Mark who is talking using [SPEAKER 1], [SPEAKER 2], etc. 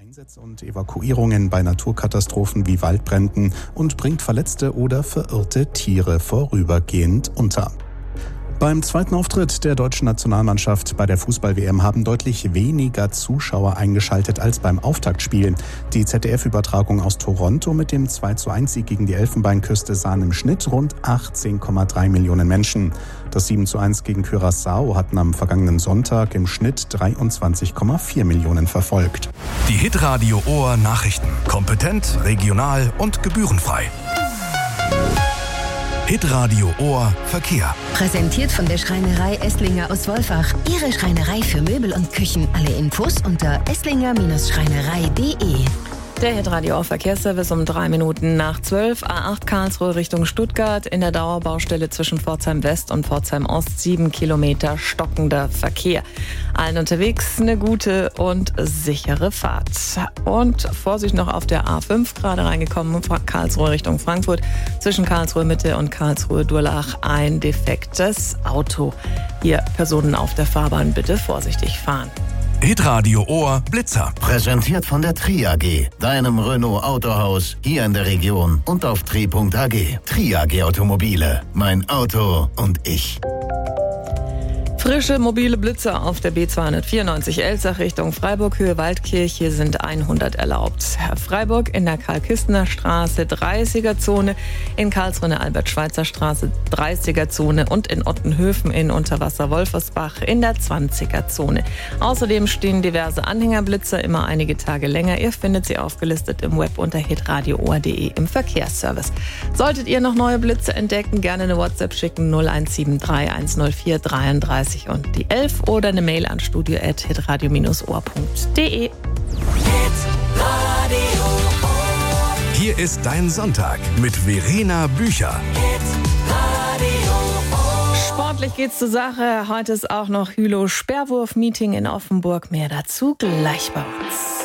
[SPEAKER 1] Einsätze und Evakuierungen bei Naturkatastrophen wie Waldbränden und bringt verletzte oder verirrte Tiere vorübergehend unter. Beim zweiten Auftritt der deutschen Nationalmannschaft bei der Fußball-WM haben deutlich weniger Zuschauer eingeschaltet als beim Auftaktspiel. Die ZDF-Übertragung aus Toronto mit dem 2:1-Sieg gegen die Elfenbeinküste sahen im Schnitt rund 18,3 Millionen Menschen. Das 7:1 gegen Curaçao hatten am vergangenen Sonntag im Schnitt 23,4 Millionen verfolgt.
[SPEAKER 2] Die Hitradio Ohr Nachrichten. Kompetent, regional und gebührenfrei. Hitradio Ohr Verkehr.
[SPEAKER 3] Präsentiert von der Schreinerei Esslinger aus Wolfach. Ihre Schreinerei für Möbel und Küchen. Alle Infos unter esslinger-schreinerei.de.
[SPEAKER 4] Der Hitradio Ohr Verkehrsservice um 3 Minuten nach 12. A8 Karlsruhe Richtung Stuttgart. In der Dauerbaustelle zwischen Pforzheim West und Pforzheim Ost 7 Kilometer stockender Verkehr. Allen unterwegs eine gute und sichere Fahrt. Und Vorsicht noch auf der A5 gerade reingekommen, Karlsruhe Richtung Frankfurt. Zwischen Karlsruhe Mitte und Karlsruhe Durlach ein defektes Auto. Hier Personen auf der Fahrbahn bitte vorsichtig fahren.
[SPEAKER 2] Hitradio Ohr Blitzer.
[SPEAKER 5] Präsentiert von der Tri AG, deinem Renault Autohaus hier in der Region und auf tri.ag. Tri AG Automobile, mein Auto und ich.
[SPEAKER 4] Frische mobile Blitzer auf der B294 Elzach Richtung Freiburg, Höhe Waldkirche sind 100 erlaubt. Freiburg in der Karl-Kistner Straße 30er-Zone, in Karlsruhe in der Albert-Schweitzer-Straße 30er-Zone und in Ottenhöfen in Unterwasser-Wolfersbach in der 20er-Zone. Außerdem stehen diverse Anhängerblitzer immer einige Tage länger. Ihr findet sie aufgelistet im Web unter hitradioohr.de im Verkehrsservice. Solltet ihr noch neue Blitze entdecken, gerne eine WhatsApp schicken 0173 104 33 und die 11 oder eine Mail an studio@hitradio-ohr.de.
[SPEAKER 2] Hier ist dein Sonntag mit Verena Bücher.
[SPEAKER 4] Sportlich geht's zur Sache. Heute ist auch noch Hülo Sperrwurf-Meeting in Offenburg. Mehr dazu gleich bei uns.